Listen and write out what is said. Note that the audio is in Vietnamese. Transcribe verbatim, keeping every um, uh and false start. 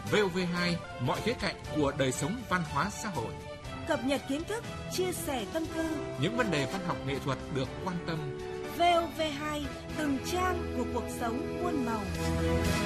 vê o vê hai, mọi khía cạnh của đời sống văn hóa xã hội. Cập nhật kiến thức, chia sẻ tâm tư. Những vấn đề văn học nghệ thuật được quan tâm. vê o vê hai, từng trang của cuộc sống muôn màu.